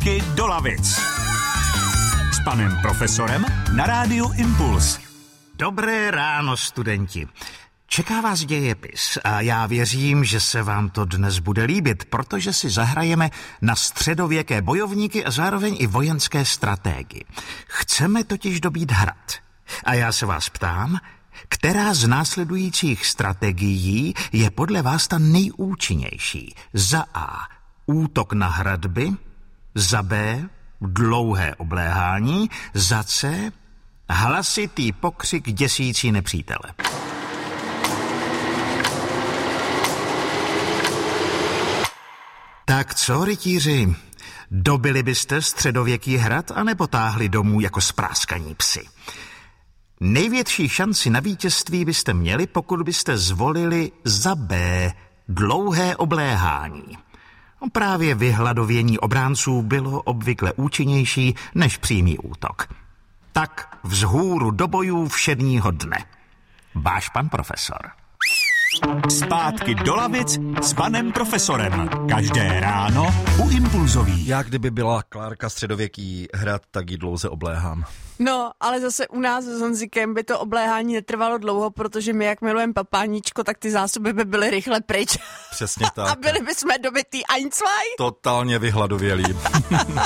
Zpátky do lavic. S panem profesorem na rádiu Impuls. Dobré ráno, studenti. Čeká vás dějepis a já věřím, že se vám to dnes bude líbit, protože si zahrajeme na středověké bojovníky a zároveň i vojenské strategii. Chceme totiž dobít hrad. A já se vás ptám, která z následujících strategií je podle vás ta nejúčinnější? Za A. Útok na hradby, za B. Dlouhé obléhání, za C. Hlasitý pokřik děsící nepřítele. Tak co, rytíři? Dobili byste středověký hrad anebo táhli domů jako spráskaní psi? Největší šanci na vítězství byste měli, pokud byste zvolili za B. Dlouhé obléhání. Právě vyhladovění obránců bylo obvykle účinnější než přímý útok. Tak vzhůru do bojů všedního dne. Váš pan profesor. Zpátky do lavic s panem profesorem. Každé ráno u Impulzových. Já kdyby byla Klárka středověký hrad, tak ji dlouze obléhám. No, ale zase u nás s Honzikem by to obléhání netrvalo dlouho, protože my, jak milujeme papáníčko, tak ty zásoby by byly rychle pryč. Přesně tak. A byli bychom dobitý ein, zwei. Totálně vyhladovělí.